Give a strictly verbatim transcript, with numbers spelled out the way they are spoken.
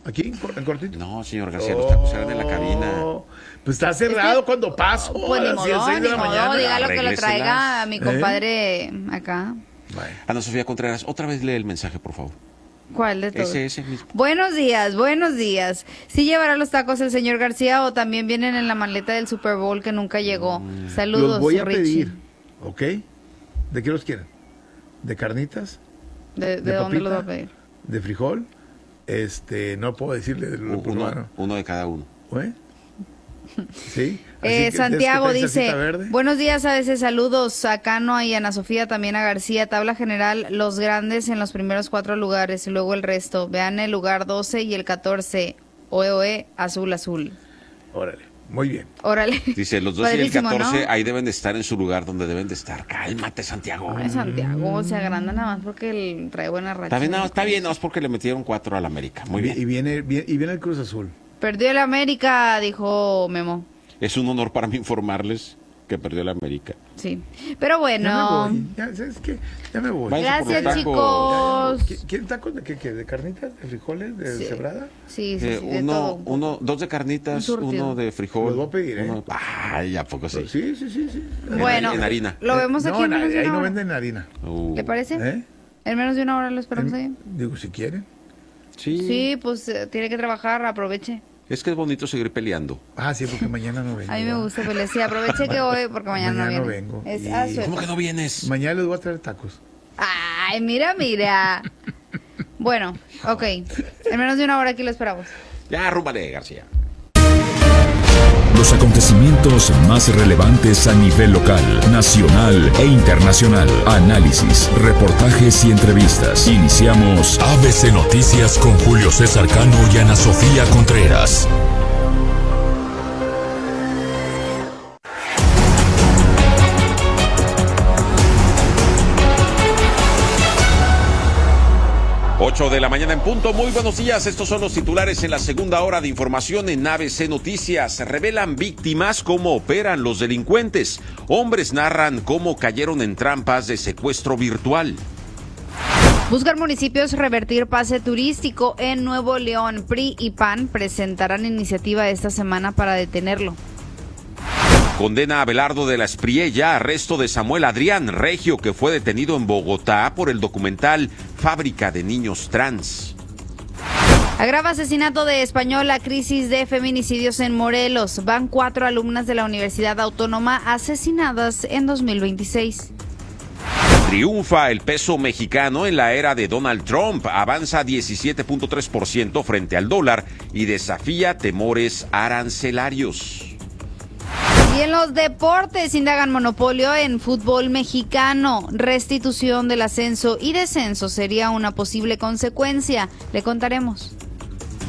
¿Aquí, en cortito? No, señor García, los tacos eran en la cabina. Pues está cerrado Es que, cuando paso. Pues ni modo, seis de ni la modo, mañana. dígalo que lo traiga a mi ¿Eh? compadre acá. Bueno. Ana Sofía Contreras, otra vez lee el mensaje, por favor. ¿Cuál de todos? Ese, ese mismo. Buenos días, buenos días. ¿Sí llevará los tacos el señor García o también vienen en la maleta del Super Bowl que nunca llegó? Mm. Saludos, los voy a Richie. pedir, ¿ok? ¿De qué los quieren? ¿De carnitas? ¿De, de, ¿De dónde papita? los va a pedir? ¿De frijol? Este, no puedo decirle de lo uno, uno de cada uno. ¿Eh? Sí. Eh, Santiago dice, verde. buenos días, a veces saludos a Cano y Ana Sofía, también a García. Tabla general, los grandes en los primeros cuatro lugares y luego el resto. Vean el lugar doce y el catorce. Oe, oe, azul, azul. Órale, muy bien. Órale. Dice, los doce y el catorce, ¿no? Ahí deben de estar en su lugar donde deben de estar. Cálmate, Santiago. Ay, Santiago, se agranda nada más porque él trae buena racha. Está bien, no, está bien, no es porque le metieron cuatro al América. Muy bien. Y viene, viene, y viene el Cruz Azul. Perdió el América, dijo Memo. Es un honor para mí informarles que perdió el América. Sí, pero bueno. Ya me voy, ya, ¿sabes qué? Ya me voy. Gracias, chicos. ¿Quieren tacos de qué, qué? ¿De carnitas? ¿De frijoles? ¿De sí. cebrada? Sí, sí, eh, sí, de uno, todo. uno, dos de carnitas, uno de frijol. Los voy a pedir, ¿eh? Uno, ay, ¿a poco sí? Sí, sí, sí, sí. Bueno, en, en harina. Lo vemos eh, aquí no, en menos de ahí una no hora. venden harina. Uh. ¿Le parece? ¿Eh? En menos de una hora lo esperamos ahí. Digo, si quieren. Sí. Sí, pues eh, tiene que trabajar, aproveche. Es que es bonito seguir peleando. Ah, sí, porque mañana no vengo. A mí me gusta pelear. Sí, aproveche que hoy, porque mañana, mañana no no viene. vengo. Es, Y... ah, ¿Cómo que no vienes? Mañana les voy a traer tacos. Ay, mira, mira. Bueno, ok. En menos de una hora aquí lo esperamos. Ya, rúmbale, García. Los acontecimientos más relevantes a nivel local, nacional e internacional. Análisis, reportajes y entrevistas. Iniciamos A B C Noticias con Julio César Cano y Ana Sofía Contreras. ocho de la mañana en punto. Muy buenos días. Estos son los titulares en la segunda hora de información en A B C Noticias. Revelan víctimas cómo operan los delincuentes. Hombres narran cómo cayeron en trampas de secuestro virtual. Buscan municipios revertir pase turístico en Nuevo León. P R I y P A N presentarán iniciativa esta semana para detenerlo. Condena a Abelardo de la Espriella, arresto de Samuel Adrián Regio, que fue detenido en Bogotá por el documental Fábrica de Niños Trans. Agrava asesinato de española, crisis de feminicidios en Morelos. Van cuatro alumnas de la Universidad Autónoma asesinadas en dos mil veintiséis. Triunfa el peso mexicano en la era de Donald Trump. Avanza diecisiete punto tres por ciento frente al dólar y desafía temores arancelarios. Y en los deportes indagan monopolio en fútbol mexicano. Restitución del ascenso y descenso sería una posible consecuencia. Le contaremos.